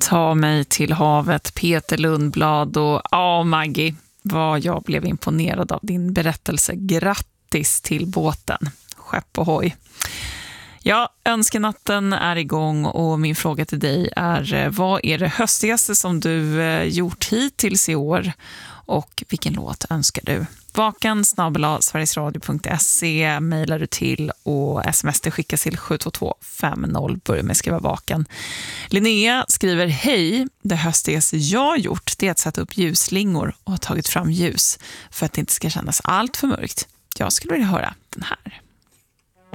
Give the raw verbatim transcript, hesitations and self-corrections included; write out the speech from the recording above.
Ta mig till havet, Peter Lundblad och ja, Maggie, vad jag blev imponerad av din berättelse. Grattis till båten, skepp och hoj. Ja, önskenatten är igång och min fråga till dig är: vad är det höstigaste som du gjort hittills i år och vilken låt önskar du? Vaken snabel-a sverigesradio punkt se mejlar du till och sms det skickas till sju två två fem noll. Börja med att skriva vaken. Linnea skriver: hej, det höstigaste jag gjort det är att sätta upp ljusslingor och ha tagit fram ljus för att det inte ska kännas allt för mörkt. Jag skulle vilja höra den här.